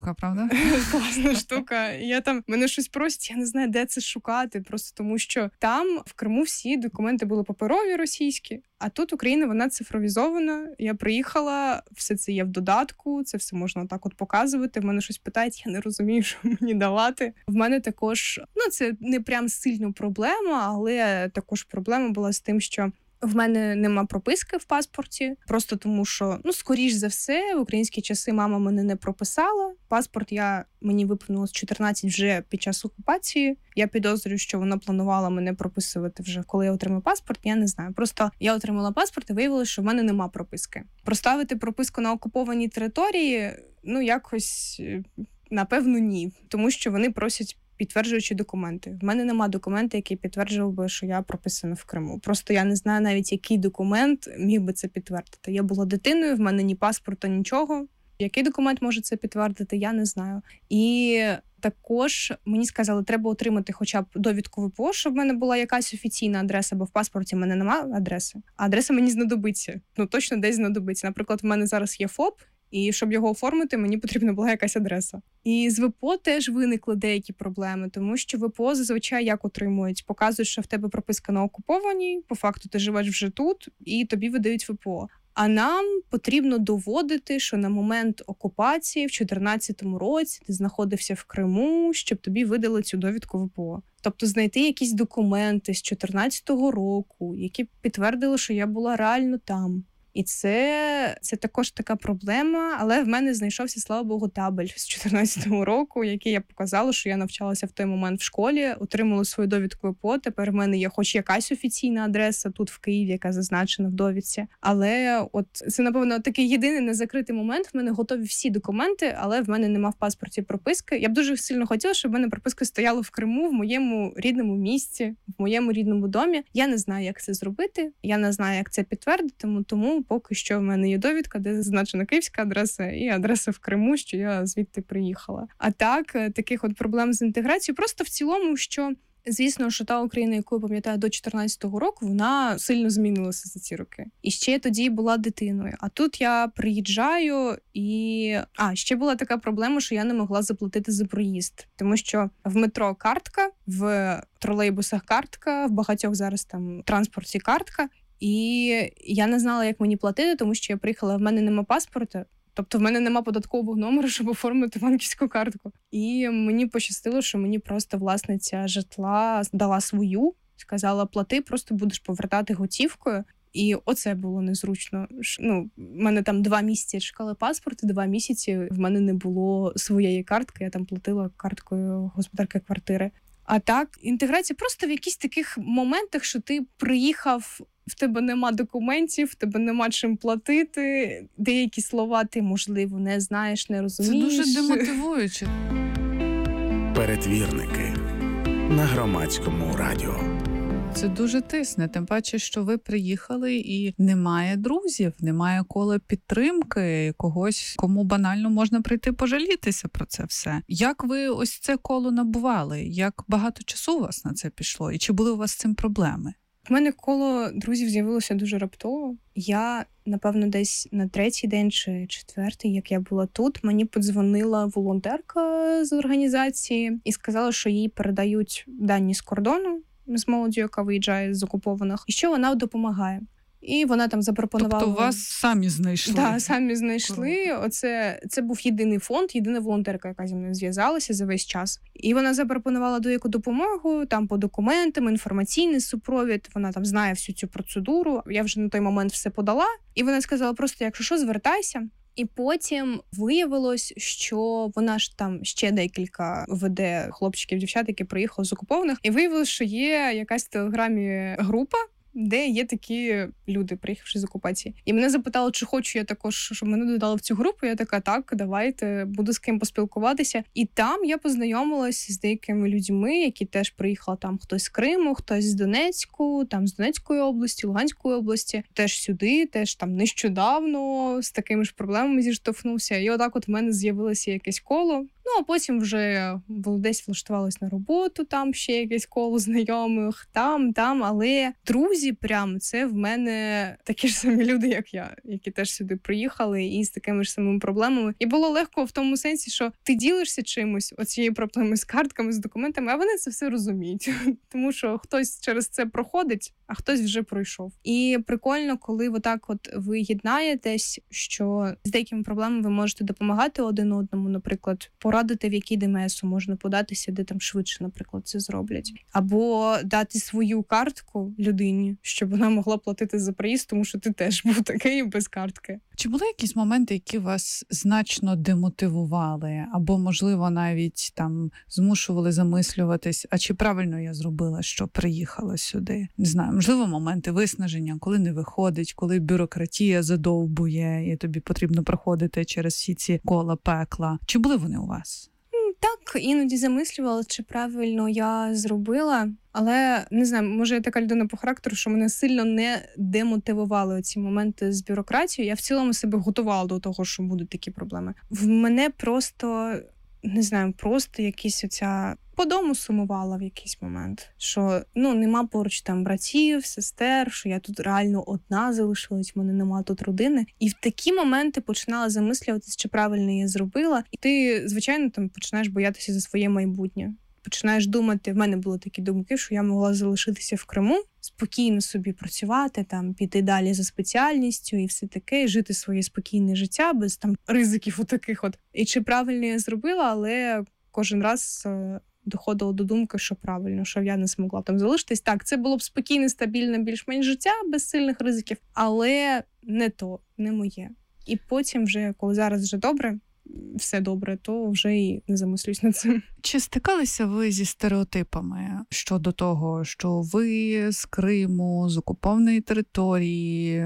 Правда? Класна штука. Мене щось просять, я не знаю, де це шукати, просто тому що там в Криму всі документи були паперові російські, а тут Україна, вона цифровізована. Я приїхала, все це є в додатку, це все можна так от показувати. В мене щось питають, я не розумію, що мені давати. В мене також, це не прям сильно проблема, але також проблема була з тим, що в мене нема прописки в паспорті, просто тому що, скоріш за все, в українські часи мама мене не прописала. Паспорт мені виповнилось 14 вже під час окупації. Я підозрюю, що вона планувала мене прописувати вже, коли я отримаю паспорт, я не знаю. Просто я отримала паспорт і виявилося, що в мене нема прописки. Проставити прописку на окупованій території, якось, напевно, ні. Тому що вони просять підтверджуючі документи. В мене нема документа, який підтверджував би, що я прописана в Криму. Просто я не знаю навіть, який документ міг би це підтвердити. Я була дитиною, в мене ні паспорта, нічого. Який документ може це підтвердити, я не знаю. І також мені сказали, треба отримати хоча б довідку ВПО, щоб в мене була якась офіційна адреса, бо в паспорті в мене немає адреси. А адреса мені знадобиться. Точно десь знадобиться. Наприклад, в мене зараз є ФОП, і щоб його оформити, мені потрібна була якась адреса. І з ВПО теж виникли деякі проблеми, тому що ВПО зазвичай як отримують? Показують, що в тебе прописка на окупованій, по факту ти живеш вже тут, і тобі видають ВПО. А нам потрібно доводити, що на момент окупації в 2014 році ти знаходився в Криму, щоб тобі видали цю довідку ВПО. Тобто знайти якісь документи з 2014 року, які підтвердили, що я була реально там. І це також така проблема, але в мене знайшовся, слава Богу, табель з 2014 року, який я показала, що я навчалася в той момент в школі, отримала свою довідку ВПО, тепер в мене є хоч якась офіційна адреса тут в Києві, яка зазначена в довідці. Але це, напевно, такий єдиний незакритий момент. В мене готові всі документи, але в мене нема в паспорті прописки. Я б дуже сильно хотіла, щоб в мене прописка стояла в Криму, в моєму рідному місті, в моєму рідному домі. Я не знаю, як це зробити, я не знаю, як це підтвердити, тому поки що в мене є довідка, де зазначена київська адреса і адреса в Криму, що я звідти приїхала. А так, таких проблем з інтеграцією просто в цілому, що, звісно, що та Україна, яку я пам'ятаю до 2014 року, вона сильно змінилася за ці роки. І ще я тоді була дитиною. А тут я приїжджаю і... ще була така проблема, що я не могла заплатити за проїзд. Тому що в метро картка, в тролейбусах картка, в багатьох зараз там транспорті картка. І я не знала, як мені платити, тому що я приїхала, в мене нема паспорта, тобто в мене нема податкового номеру, щоб оформити банківську картку. І мені пощастило, що мені просто власниця житла дала свою, сказала, плати, просто будеш повертати готівкою. І оце було незручно. В мене там 2 місяці чекали паспорт, і 2 місяці в мене не було своєї картки, я там платила карткою господарки квартири. А так, інтеграція просто в якісь таких моментах, що ти приїхав, в тебе нема документів, в тебе нема чим платити, деякі слова ти, можливо, не знаєш, не розумієш. Це дуже демотивуюче. Перетвірники на Громадському радіо. Це дуже тисне, тим паче, що ви приїхали і немає друзів, немає кола підтримки, когось, кому банально можна прийти пожалітися про це все. Як ви ось це коло набували? Як багато часу у вас на це пішло? І чи були у вас з цим проблеми? У мене коло друзів з'явилося дуже раптово. Я, напевно, десь на 3-й день чи 4-й, як я була тут, мені подзвонила волонтерка з організації і сказала, що їй передають дані з кордону, з молоддю, яка виїжджає з окупованих, і що вона допомагає. І вона там запропонувала... Тобто вас самі знайшли? Так, самі знайшли. Це був єдиний фонд, єдина волонтерка, яка зі мною зв'язалася за весь час. І вона запропонувала деяку допомогу, там по документам, інформаційний супровід. Вона там знає всю цю процедуру. Я вже на той момент все подала. І вона сказала просто, якщо що, звертайся. І потім виявилось, що вона ж там ще декілька веде хлопчиків, дівчат, які приїхали з окупованих. І виявилось, що є якась в Телеграмі група, де є такі люди, приїхавши з окупації. І мене запитали, чи хочу я також, щоб мене додали в цю групу. Я така, так, давайте, буду з ким поспілкуватися. І там я познайомилась з деякими людьми, які теж приїхали, там хтось з Криму, хтось з Донецьку, там з Донецької області, Луганської області, теж сюди, теж там нещодавно з такими ж проблемами зіштовхнувся. І отак от в мене з'явилося якесь коло. Ну, а потім вже десь влаштувалась на роботу, там ще якесь коло знайомих, там. Але друзі прям це в мене такі ж самі люди, як я, які теж сюди приїхали і з такими ж самими проблемами. І було легко в тому сенсі, що ти ділишся чимось, оцією проблемою з картками, з документами, а вони це все розуміють. Тому що хтось через це проходить, а хтось вже пройшов. І прикольно, коли отак от ви єднаєтесь, що з деякими проблемами ви можете допомагати один одному, наприклад, порадити, в який ДМС можна податися, де там швидше, наприклад, це зроблять. Або дати свою картку людині, щоб вона могла платити за проїзд, тому що ти теж був такий без картки. Чи були якісь моменти, які вас значно демотивували? Або, можливо, навіть там змушували замислюватись, а чи правильно я зробила, що приїхала сюди? Не знаю, можливо, моменти виснаження, коли не виходить, коли бюрократія задовбує, і тобі потрібно проходити через всі ці кола пекла. Чи були вони у вас? Так, іноді замислювала, чи правильно я зробила, але, не знаю, може я така людина по характеру, що мене сильно не демотивували оці моменти з бюрократією. Я в цілому себе готувала до того, що будуть такі проблеми. В мене просто, не знаю, просто якісь оця по дому сумувала в якийсь момент, що нема поруч там братів, сестер, що я тут реально одна залишилась, в мене нема тут родини. І в такі моменти починала замислюватись, чи правильно я зробила. І ти, звичайно, там починаєш боятися за своє майбутнє. Починаєш думати, в мене були такі думки, що я могла залишитися в Криму, спокійно собі працювати, там піти далі за спеціальністю і все таке, і жити своє спокійне життя без там ризиків отаких от. І чи правильно я зробила, але кожен раз доходило до думки, що правильно, що я не змогла там залишитись. Так, це було б спокійне, стабільне, більш-менш життя без сильних ризиків, але не то, не моє. І потім вже, коли зараз вже добре, все добре, то вже і не замислюсь над цим. Чи стикалися ви зі стереотипами щодо того, що ви з Криму, з окупованої території,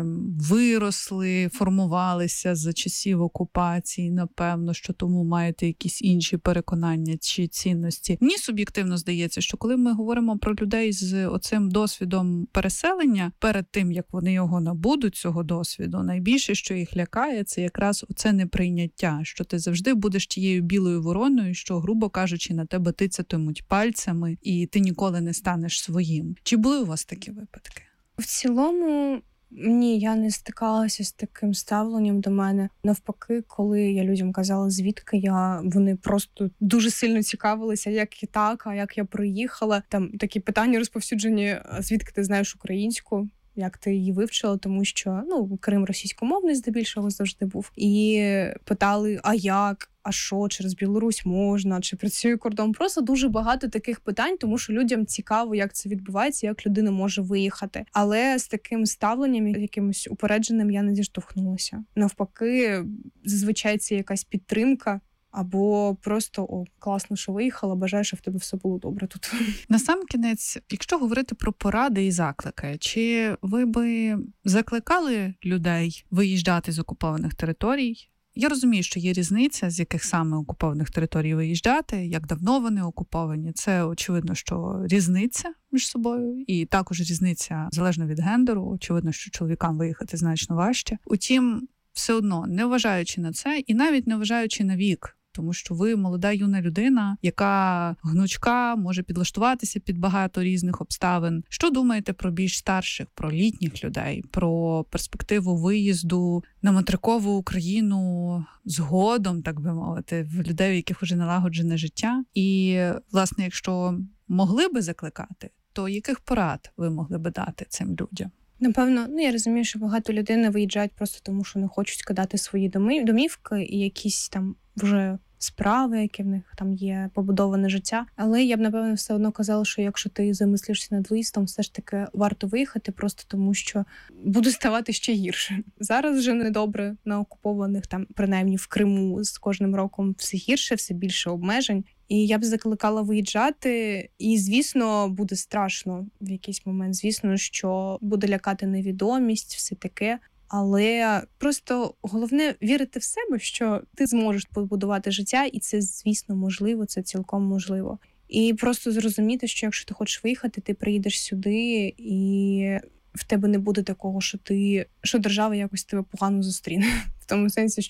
виросли, формувалися за часів окупації, напевно, що тому маєте якісь інші переконання чи цінності? Мені суб'єктивно здається, що коли ми говоримо про людей з оцим досвідом переселення, перед тим, як вони його набудуть, цього досвіду, найбільше, що їх лякає, це якраз оце неприйняття, що ти завжди будеш тією білою вороною, що, грубо кажучи, на тебе тицятимуть пальцями, і ти ніколи не станеш своїм. Чи були у вас такі випадки? В цілому, ні, я не стикалася з таким ставленням до мене. Навпаки, коли я людям казала, звідки я, вони просто дуже сильно цікавилися, як і так, а як я приїхала. Там такі питання розповсюджені, звідки ти знаєш українську? Як ти її вивчила, тому що Крим російськомовний здебільшого завжди був. І питали, а як, а що, через Білорусь можна, чи працює кордон. Просто дуже багато таких питань, тому що людям цікаво, як це відбувається, як людина може виїхати. Але з таким ставленням, якимось упередженим, я не зіштовхнулася. Навпаки, зазвичай це якась підтримка, або просто класно, що виїхала, бажаю, щоб в тебе все було добре тут. Насамкінець, якщо говорити про поради і заклики, чи ви би закликали людей виїжджати з окупованих територій? Я розумію, що є різниця, з яких саме окупованих територій виїжджати, як давно вони окуповані. Це очевидно, що різниця між собою, і також різниця залежно від гендеру. Очевидно, що чоловікам виїхати значно важче. Утім, все одно, не вважаючи на це і навіть не вважаючи на вік, тому що ви молода юна людина, яка гнучка, може підлаштуватися під багато різних обставин. Що думаєте про більш старших, про літніх людей, про перспективу виїзду на материкову Україну згодом, так би мовити, в людей, у яких вже налагоджене життя? І, власне, якщо могли би закликати, то яких порад ви могли би дати цим людям? Напевно, я розумію, що багато людей виїжджають просто тому, що не хочуть скидати свої домівки і якісь там вже справи, які в них там є, побудоване життя. Але я б, напевно, все одно казала, що якщо ти замислишся над виїздом, все ж таки варто виїхати, просто тому що буде ставати ще гірше. Зараз вже недобре на окупованих, там, принаймні в Криму, з кожним роком все гірше, все більше обмежень. І я б закликала виїжджати, і, звісно, буде страшно в якийсь момент. Звісно, що буде лякати невідомість, все таке. Але просто головне вірити в себе, що ти зможеш побудувати життя, і це, звісно, можливо, це цілком можливо. І просто зрозуміти, що якщо ти хочеш виїхати, ти приїдеш сюди, і в тебе не буде такого, що держава якось тебе погано зустріне. В тому сенсі, що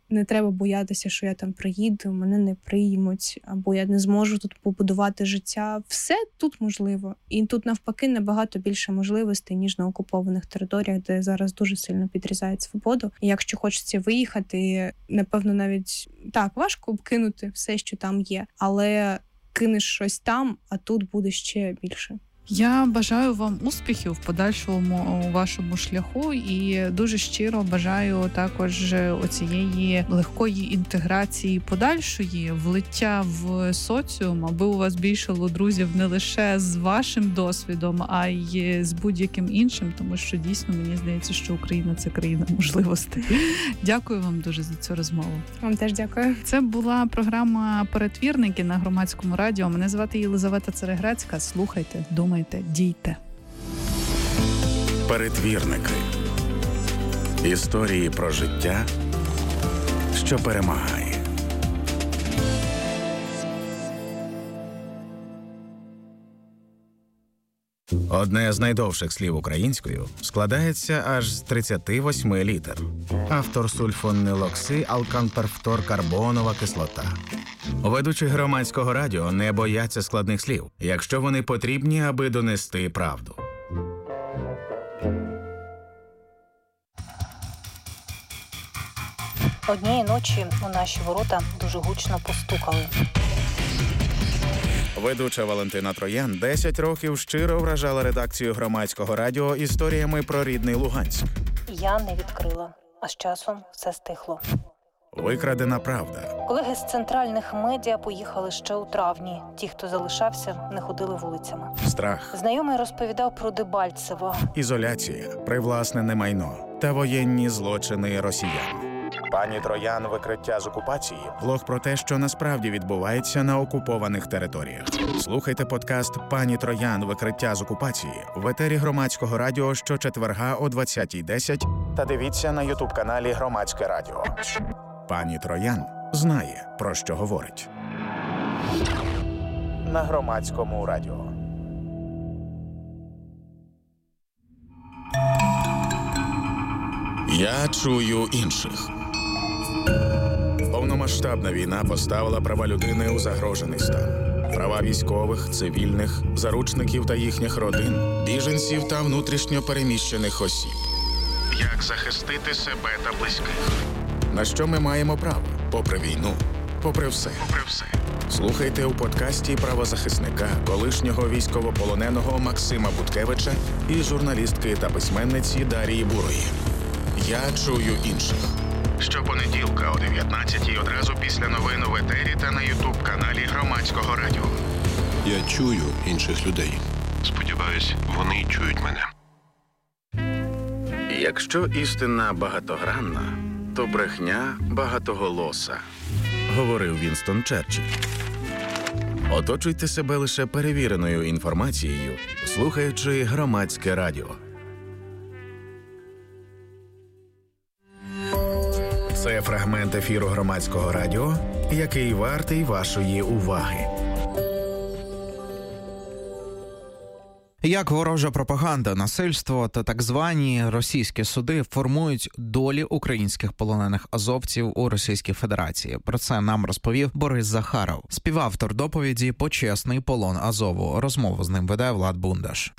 не треба боятися, що я там приїду, мене не приймуть, або я не зможу тут побудувати життя. Все тут можливо. І тут навпаки набагато більше можливостей, ніж на окупованих територіях, де зараз дуже сильно підрізають свободу. І якщо хочеться виїхати, напевно, навіть так, важко кинути все, що там є, але кинеш щось там, а тут буде ще більше. Я бажаю вам успіхів в подальшому вашому шляху і дуже щиро бажаю також оцієї легкої інтеграції подальшої, влиття в соціум, аби у вас більшало друзів не лише з вашим досвідом, а й з будь-яким іншим, тому що дійсно мені здається, що Україна – це країна можливостей. Дякую вам дуже за цю розмову. Вам теж дякую. Це була програма «Перетвірники» на Громадському радіо. Мене звати Єлизавета Цереграцька. Слухайте, думайте, дійте. Перетвірники. Історії про життя, що перемагає. Одне з найдовших слів українською складається аж з 38 літер. Автор сульфонилоксиалканперфторкарбонова кислота. Ведучі Громадського радіо не бояться складних слів, якщо вони потрібні, аби донести правду. Однієї ночі у наші ворота дуже гучно постукали. Ведуча Валентина Троян 10 років щиро вражала редакцію Громадського радіо історіями про рідний Луганськ. Я не відкрила, а з часом все стихло. Викрадена правда. Колеги з центральних медіа поїхали ще у травні. Ті, хто залишався, не ходили вулицями. Страх. Знайомий розповідав про Дебальцево. Ізоляція, привласнене майно та воєнні злочини росіян. Пані Троян «Викриття з окупації» – влог про те, що насправді відбувається на окупованих територіях. Слухайте подкаст «Пані Троян. Викриття з окупації» в етері Громадського радіо щочетверга о 20:10 та дивіться на ютуб-каналі Громадське радіо. Пані Троян знає, про що говорить. На Громадському радіо. Я чую інших. Повномасштабна війна поставила права людини у загрожений стан. Права військових, цивільних, заручників та їхніх родин, біженців та внутрішньо переміщених осіб. Як захистити себе та близьких? На що ми маємо право? Попри війну, попри все. Слухайте у подкасті правозахисника, колишнього військовополоненого Максима Буткевича і журналістки та письменниці Дарії Бурої. Я чую інших. Щопонеділка о 19:00 одразу після новин в етері та на ютуб-каналі Громадського радіо. Я чую інших людей. Сподіваюсь, вони чують мене. Якщо істина багатогранна, то брехня багатоголоса, говорив Вінстон Черчилль. Оточуйте себе лише перевіреною інформацією, слухаючи Громадське радіо. Це фрагмент ефіру Громадського радіо, який вартий вашої уваги. Як ворожа пропаганда, насильство та так звані російські суди формують долі українських полонених азовців у Російській Федерації. Про це нам розповів Борис Захаров, співавтор доповіді «Почесний полон Азову». Розмову з ним веде Влад Бундаш.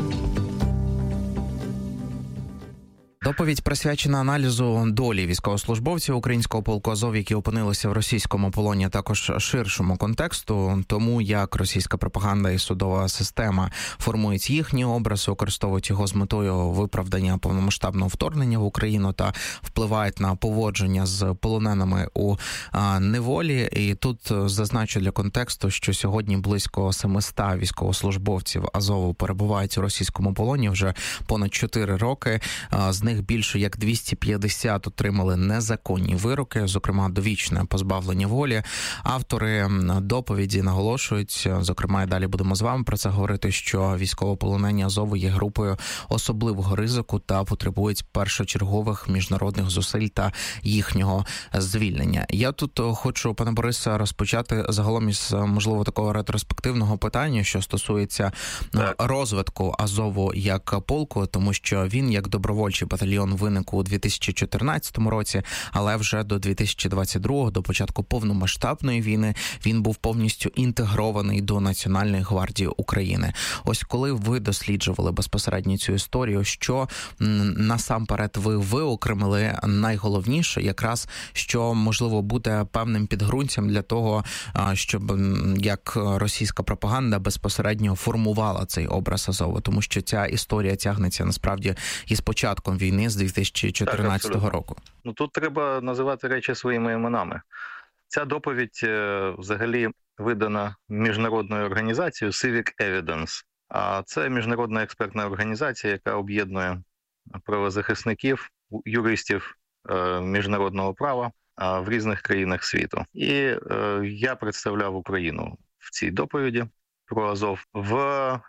Доповідь присвячена аналізу долі військовослужбовців українського полку Азов, які опинилися в російському полоні, а також ширшому контексту, тому як російська пропаганда і судова система формують їхній образ, використовують його з метою виправдання повномасштабного вторгнення в Україну та впливають на поводження з полоненими у неволі. І тут зазначу для контексту, що сьогодні близько 700 військовослужбовців Азову перебувають у російському полоні вже понад 4 роки. З них більше як 250 отримали незаконні вироки, зокрема довічне позбавлення волі. Автори доповіді наголошують, зокрема і далі будемо з вами про це говорити, що військовополонені Азову є групою особливого ризику та потребують першочергових міжнародних зусиль та їхнього звільнення. Я тут хочу, пане Борисе, розпочати загалом із, можливо, такого ретроспективного питання, що стосується розвитку Азову як полку, тому що він, як добровольчий батальйон виник у 2014 році, але вже до 2022, до початку повномасштабної війни, він був повністю інтегрований до Національної гвардії України. Ось коли ви досліджували безпосередньо цю історію, що насамперед ви виокремили найголовніше, якраз що, можливо, буде певним підґрунтям для того, щоб як російська пропаганда безпосередньо формувала цей образ Азову, тому що ця історія тягнеться насправді із початком війни з 2014 року. Ну тут треба називати речі своїми іменами. Ця доповідь взагалі видана міжнародною організацією Civic Evidence. А це міжнародна експертна організація, яка об'єднує правозахисників, юристів міжнародного права в різних країнах світу. І я представляв Україну в цій доповіді про Азов. В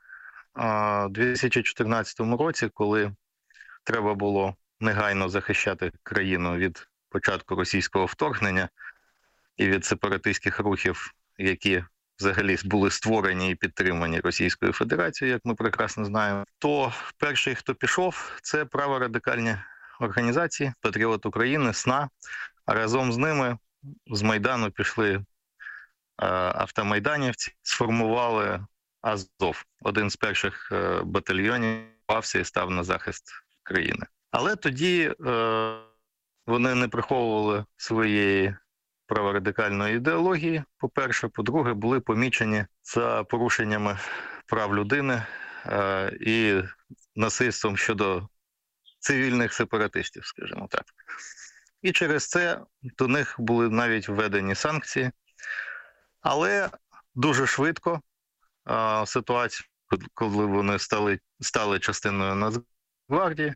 2014 році, коли треба було негайно захищати країну від початку російського вторгнення і від сепаратистських рухів, які взагалі були створені і підтримані Російською Федерацією, як ми прекрасно знаємо, то перший, хто пішов, це праворадикальні організації «Патріот України», «СНА», а разом з ними з Майдану пішли автомайданівці, сформували Азов, один з перших батальйонів, і став на захист країни. Але тоді вони не приховували своєї праворадикальної ідеології, по-перше. По-друге, були помічені за порушеннями прав людини і насильством щодо цивільних сепаратистів, скажімо так. І через це до них були навіть введені санкції. Але дуже швидко ситуація, коли вони стали частиною Нацгвардії,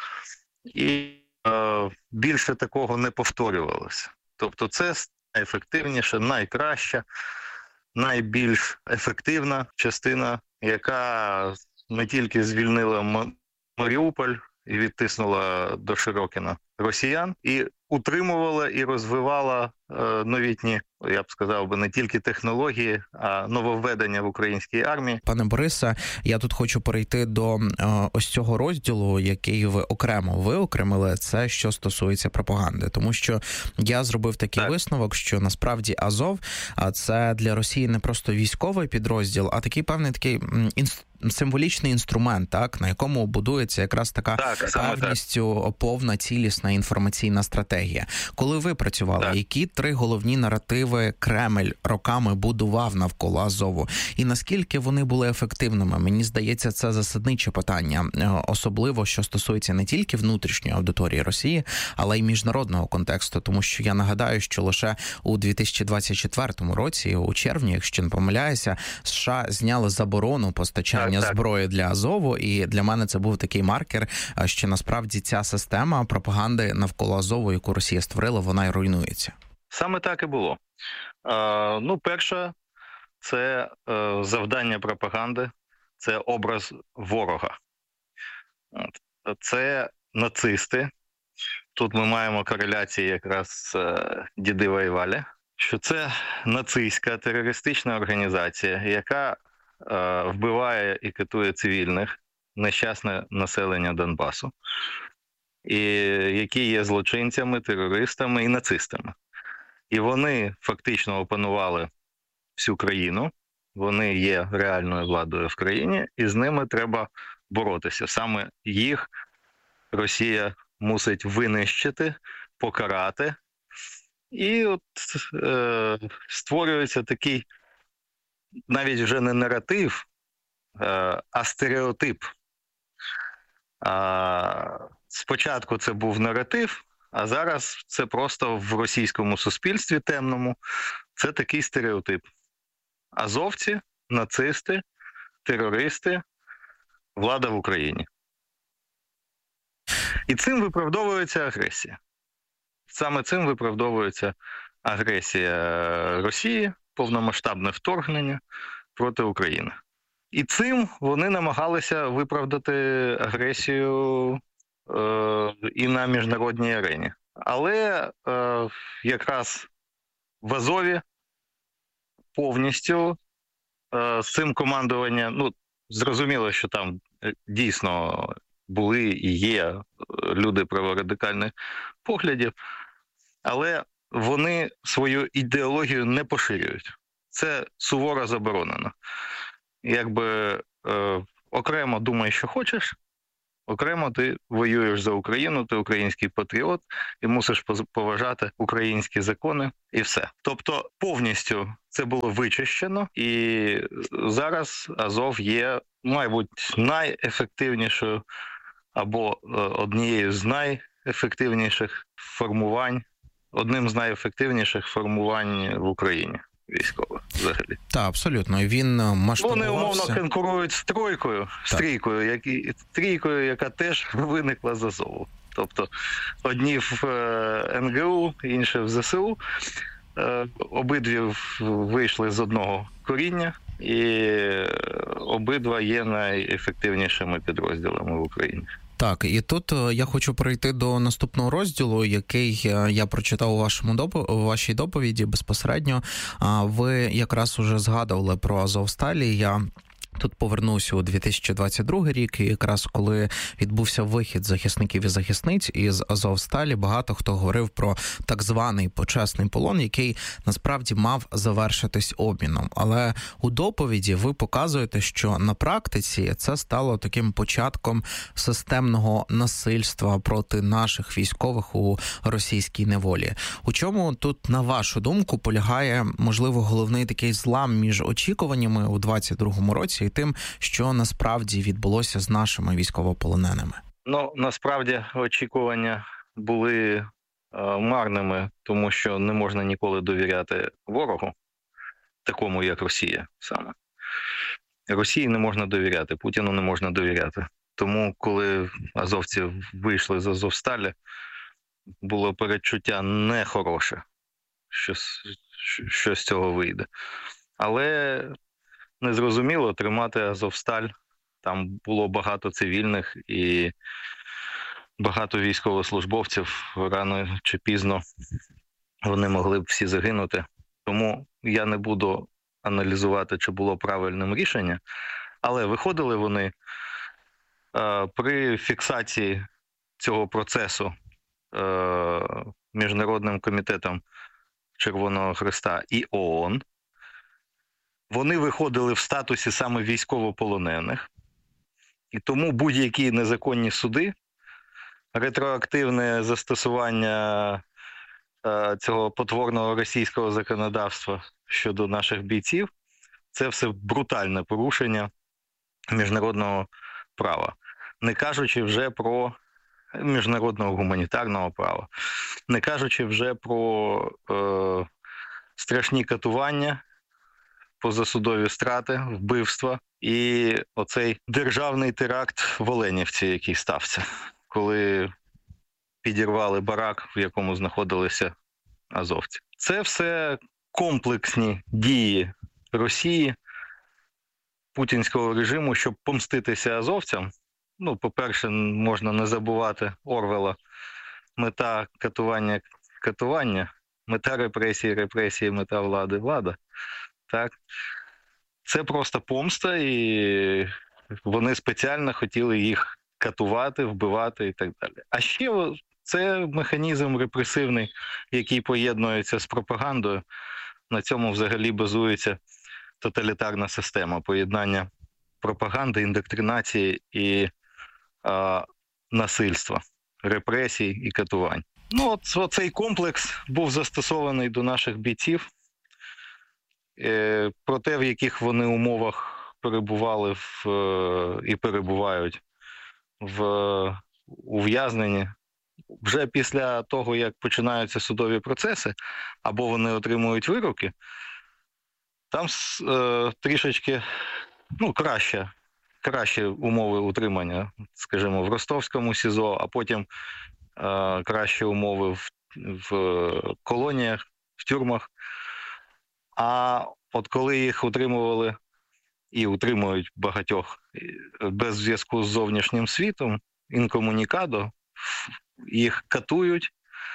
і більше такого не повторювалося. Тобто це найефективніша, найкраща, найбільш ефективна частина, яка не тільки звільнила Маріуполь і відтиснула до Широкіна росіян, і утримувала і розвивала новітні, я б сказав би, не тільки технології, а нововведення в українській армії. Пане Борисе, я тут хочу перейти до ось цього розділу, який ви окремо виокремили, це що стосується пропаганди. Тому що я зробив такий висновок, що насправді Азов – це для Росії не просто військовий підрозділ, а такий певний символічний інструмент, так, на якому будується якраз така повністю повна цілісна інформаційна стратегія. Коли ви працювали, які 3 головні наративи Кремль роками будував навколо Азову? І наскільки вони були ефективними? Мені здається, це засадниче питання. Особливо, що стосується не тільки внутрішньої аудиторії Росії, але й міжнародного контексту. Тому що я нагадаю, що лише у 2024 році, у червні, якщо не помиляюся, США зняли заборону постачання зброї для Азову. І для мене це був такий маркер, що насправді ця система пропаганди навколо Азову, яку Росія створила, вона й руйнується. Саме так і було. Перше, це завдання пропаганди, це образ ворога. Це нацисти. Тут ми маємо кореляції якраз з діди воювали, що це нацистська терористична організація, яка вбиває і катує цивільних, нещасне населення Донбасу, і які є злочинцями, терористами і нацистами. І вони фактично опанували всю країну, вони є реальною владою в країні, і з ними треба боротися. Саме їх Росія мусить винищити, покарати. І от створюється такий навіть вже не наратив, а стереотип. Спочатку це був наратив, а зараз це просто в російському суспільстві темному, це такий стереотип. Азовці, нацисти, терористи, влада в Україні. І цим виправдовується агресія. Саме цим виправдовується агресія Росії, повномасштабне вторгнення проти України. І цим вони намагалися виправдати агресію і на міжнародній арені. Але якраз в Азові повністю з цим командування, зрозуміло, що там дійсно були і є люди праворадикальних поглядів, але вони свою ідеологію не поширюють. Це суворо заборонено. Якби окремо думай, що хочеш, окремо ти воюєш за Україну, ти український патріот і мусиш поважати українські закони і все. Тобто повністю це було вичищено, і зараз Азов є, мабуть, найефективнішою або однією з найефективніших формувань, одним з найефективніших формувань в Україні. Військових взагалі. Так, абсолютно. Він масштабувався. Вони умовно конкурують з трійкою, яка теж виникла з Азову. Тобто одні в НГУ, інші в ЗСУ. Обидві вийшли з одного коріння, і обидва є найефективнішими підрозділами в Україні. Так, і тут я хочу перейти до наступного розділу, який я прочитав у вашій доповіді безпосередньо. Ви якраз уже згадували про Азовсталі. Я тут повернуся у 2022 рік, і якраз коли відбувся вихід захисників і захисниць із Азовсталі, багато хто говорив про так званий почесний полон, який насправді мав завершитись обміном. Але у доповіді ви показуєте, що на практиці це стало таким початком системного насильства проти наших військових у російській неволі. У чому тут, на вашу думку, полягає, можливо, головний такий злам між очікуваннями у 2022 році і тим, що насправді відбулося з нашими військовополоненими? Насправді очікування були марними, тому що не можна ніколи довіряти ворогу, такому як Росія саме. Росії не можна довіряти, Путіну не можна довіряти. Тому, коли азовці вийшли з Азовсталі, було передчуття нехороше, що з цього вийде. Але незрозуміло тримати Азовсталь. Там було багато цивільних і багато військовослужбовців. Рано чи пізно вони могли б всі загинути. Тому я не буду аналізувати, чи було правильним рішення. Але виходили вони при фіксації цього процесу Міжнародним комітетом Червоного Хреста і ООН. Вони виходили в статусі саме військовополонених, і тому будь-які незаконні суди, ретроактивне застосування цього потворного російського законодавства щодо наших бійців – це все брутальне порушення міжнародного права. Не кажучи вже про міжнародного гуманітарного права, не кажучи вже про страшні катування, позасудові страти, вбивства і оцей державний теракт в Оленівці, який стався, коли підірвали барак, в якому знаходилися азовці. Це все комплексні дії Росії, путінського режиму, щоб помститися азовцям. По-перше, можна не забувати Орвела. Мета катування, мета репресії, мета влада. Так, це просто помста, і вони спеціально хотіли їх катувати, вбивати і так далі. А ще це механізм репресивний, який поєднується з пропагандою. На цьому взагалі базується тоталітарна система поєднання пропаганди, індоктринації і насильства, репресій і катувань. Цей комплекс був застосований до наших бійців. Про те, в яких вони умовах перебували і перебувають в ув'язненні, вже після того, як починаються судові процеси, або вони отримують вироки, там трішечки кращі умови утримання, скажімо, в Ростовському СІЗО, а потім кращі умови в колоніях, в тюрмах. А от коли їх утримували і утримують багатьох без зв'язку з зовнішнім світом, інкомунікадо, їх катують,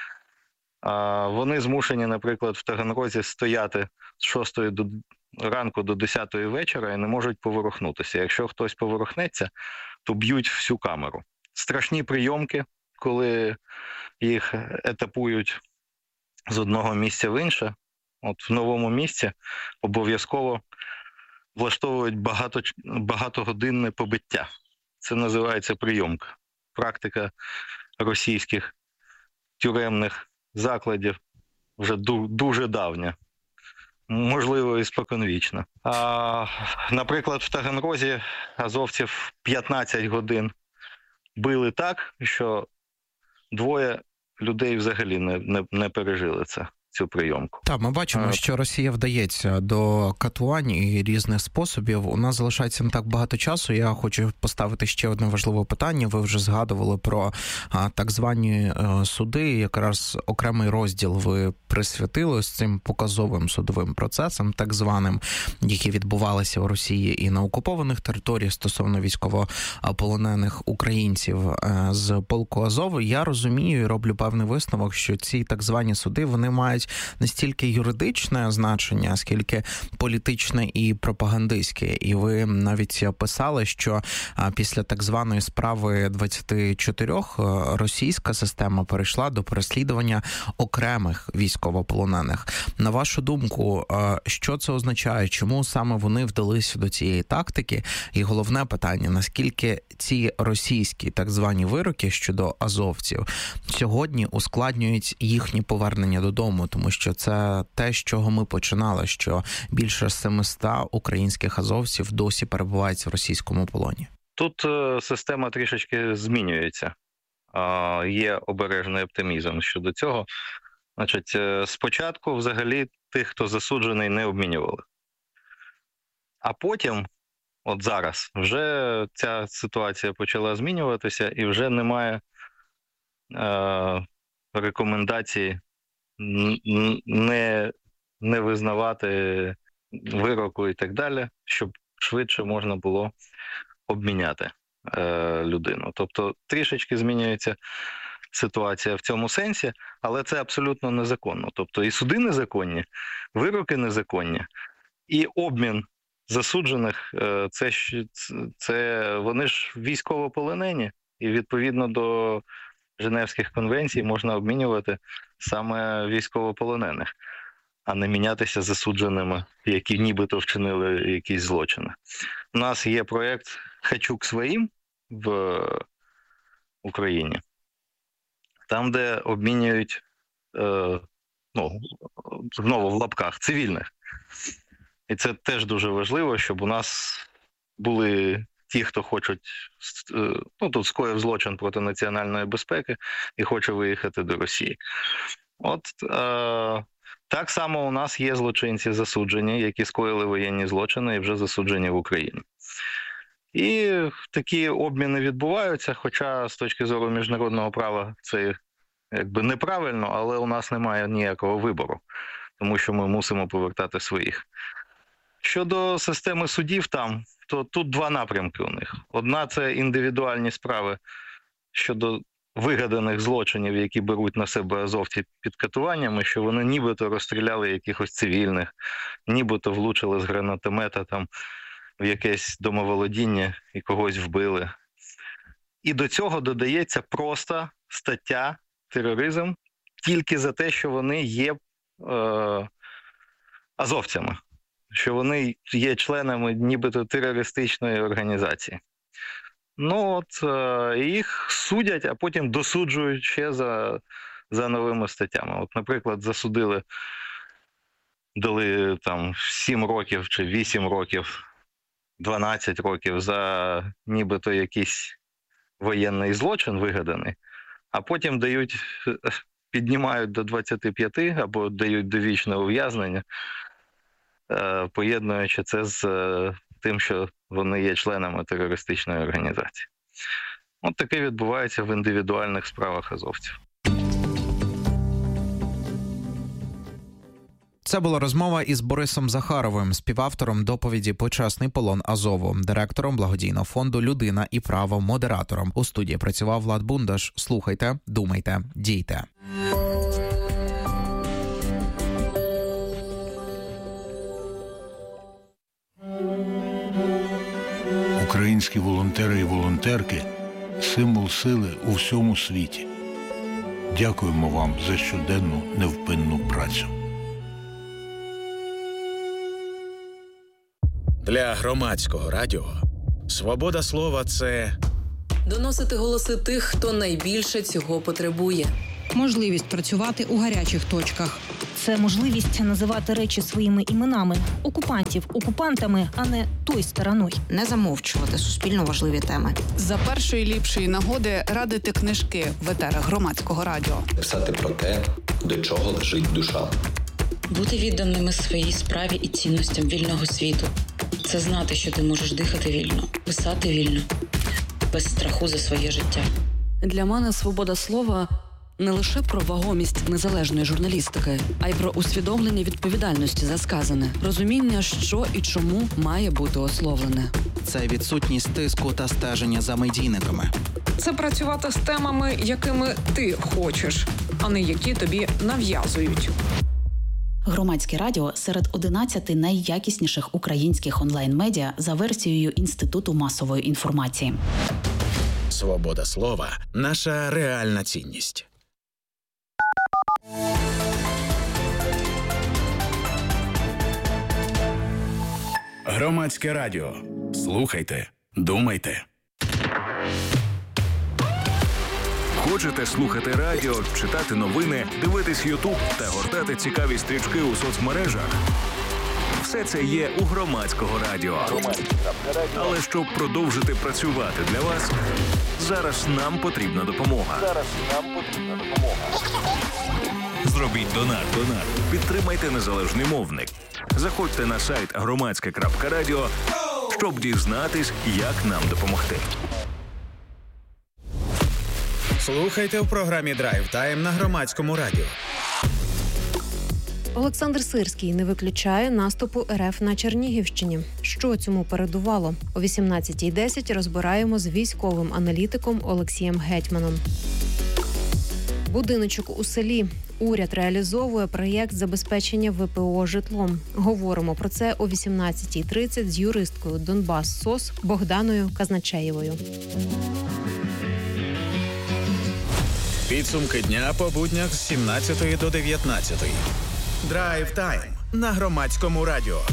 вони змушені, наприклад, в Таганрозі стояти з 6 ранку до 10 вечора і не можуть поворухнутися. Якщо хтось поворухнеться, то б'ють всю камеру. страшні прийомки, коли їх етапують з одного місця в інше. От в новому місці обов'язково влаштовують багатогодинне побиття. Це називається прийомка. Практика російських тюремних закладів вже дуже давня. Можливо, і споконвічно. Наприклад, в Таганрозі азовців 15 годин били так, що 2 людей взагалі не пережили цю прийомку. Так, ми бачимо, що Росія вдається до катувань і різних способів. У нас залишається не так багато часу. Я хочу поставити ще одне важливе питання. Ви вже згадували про так звані суди. Якраз окремий розділ ви присвятили з цим показовим судовим процесам, так званим, які відбувалися в Росії і на окупованих територіях стосовно військовополонених українців з полку Азов. Я розумію і роблю певний висновок, що ці так звані суди, вони мають не стільки юридичне значення, скільки політичне і пропагандистське. І ви навіть писали, що після так званої справи 24 російська система перейшла до переслідування окремих військовополонених. На вашу думку, що це означає? Чому саме вони вдалися до цієї тактики? І головне питання, наскільки ці російські так звані вироки щодо азовців сьогодні ускладнюють їхнє повернення додому, тому що це те, з чого ми починали, що більше 700 українських азовців досі перебувають в російському полоні. Тут система трішечки змінюється. Є обережний оптимізм щодо цього. Значить, спочатку взагалі тих, хто засуджений, не обмінювали. А потім, от зараз, вже ця ситуація почала змінюватися і вже немає рекомендації не визнавати вироку і так далі, щоб швидше можна було обміняти людину. Тобто трішечки змінюється ситуація в цьому сенсі, але це абсолютно незаконно. Тобто і суди незаконні, вироки незаконні, і обмін засуджених це вони ж військовополонені, і відповідно до Женевських конвенцій можна обмінювати саме військовополонених, а не мінятися засудженими, які нібито вчинили якісь злочини. У нас є проєкт «Хочу к своїм» в Україні, там, де обмінюють, знову в лапках, цивільних. І це теж дуже важливо, щоб у нас були ті, хто хочуть, тут скоїв злочин проти національної безпеки і хоче виїхати до Росії. От так само у нас є злочинці засуджені, які скоїли воєнні злочини і вже засуджені в Україні. І такі обміни відбуваються, хоча з точки зору міжнародного права це якби неправильно, але у нас немає ніякого вибору, тому що ми мусимо повертати своїх. Щодо системи судів там, то тут 2 напрямки у них. Одна – це індивідуальні справи щодо вигаданих злочинів, які беруть на себе азовці під катуваннями, що вони нібито розстріляли якихось цивільних, нібито влучили з гранатомета там в якесь домоволодіння і когось вбили. І до цього додається просто стаття тероризм тільки за те, що вони є азовцями, що вони є членами нібито терористичної організації. Їх судять, а потім досуджують ще за новими статтями. От, наприклад, дали там 7 років чи 8 років, 12 років за нібито якийсь воєнний злочин вигаданий, а потім піднімають до 25 або дають довічне ув'язнення, поєднуючи це з тим, що вони є членами терористичної організації. От таке відбувається в індивідуальних справах азовців. Це була розмова із Борисом Захаровим, співавтором доповіді «Почесний полон Азову», директором благодійного фонду «Людина і право», модератором. У студії працював Влад Бундаш. Слухайте, думайте, дійте. Українські волонтери і волонтерки символ сили у всьому світі. Дякуємо вам за щоденну невпинну працю. Для громадського радіо свобода слова – це доносити голоси тих, хто найбільше цього потребує. Можливість працювати у гарячих точках. Це можливість називати речі своїми іменами. Окупантів окупантами, а не той стороною. Не замовчувати суспільно важливі теми. За першої ліпшої нагоди радити книжки в етерах громадського радіо. Писати про те, до чого лежить душа. Бути відданими своїй справі і цінностям вільного світу. Це знати, що ти можеш дихати вільно, писати вільно, без страху за своє життя. Для мене свобода слова – не лише про вагомість незалежної журналістики, а й про усвідомлення відповідальності за сказане, розуміння, що і чому має бути ословлене. Це відсутність тиску та стеження за медійниками. Це працювати з темами, якими ти хочеш, а не які тобі нав'язують. Громадське радіо серед 11 найякісніших українських онлайн-медіа за версією Інституту масової інформації. свобода слова – наша реальна цінність. Громадське радіо. Слухайте, думайте. Хочете слухати радіо, читати новини, дивитись Ютуб та гортати цікаві стрічки у соцмережах? Все це є у Громадського радіо. Але щоб продовжити працювати для вас, зараз нам потрібна допомога. Зробіть донат. Підтримайте незалежний мовник. Заходьте на сайт громадське.радіо, щоб дізнатись, як нам допомогти. Слухайте в програмі «Драйв Тайм» на Громадському радіо. Олександр Сирський не виключає наступу РФ на Чернігівщині. Що цьому передувало? О 18:10 розбираємо з військовим аналітиком Олексієм Гетьманом. Будиночок у селі. Уряд реалізовує проєкт забезпечення ВПО житлом. Говоримо про це о 18:30 з юристкою Донбас СОС Богданою Казначеєвою. Підсумки дня по буднях з 17 до 19. Драйв Тайм на Громадському радіо.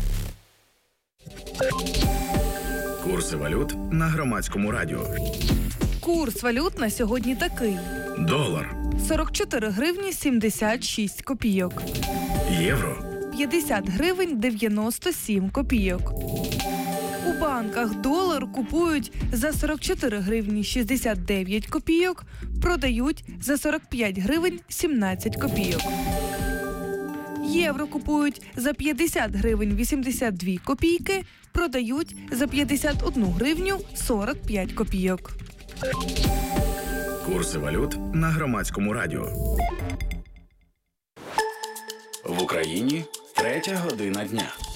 Курси валют на Громадському радіо. Курс валют на сьогодні такий. Долар. 44 гривні 76 копійок. Євро. 50 гривень 97 копійок. У банках долар купують за 44 гривні 69 копійок, продають за 45 гривень 17 копійок. Євро купують за 50 гривень 82 копійки, продають за 51 гривню 45 копійок. Курси валют на Громадському радіо. В Україні 3:00 година дня.